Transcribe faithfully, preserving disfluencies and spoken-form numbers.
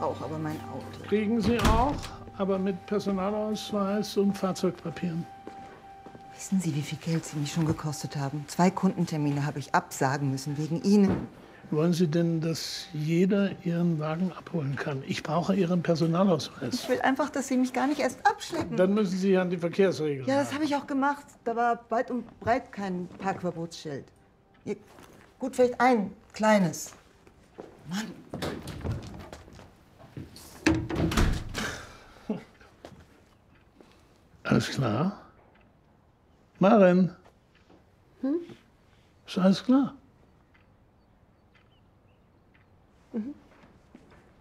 brauche aber mein Auto. Kriegen Sie auch, aber mit Personalausweis und Fahrzeugpapieren. Wissen Sie, wie viel Geld Sie mich schon gekostet haben? Zwei Kundentermine habe ich absagen müssen wegen Ihnen. Wollen Sie denn, dass jeder Ihren Wagen abholen kann? Ich brauche Ihren Personalausweis. Ich will einfach, dass Sie mich gar nicht erst abschleppen. Dann müssen Sie an die Verkehrsregeln. Ja, das habe ich auch gemacht. Da war weit und breit kein Parkverbotsschild. Hier, gut, vielleicht ein kleines. Mann. Alles klar? Maren? Hm? Ist alles klar? Mhm.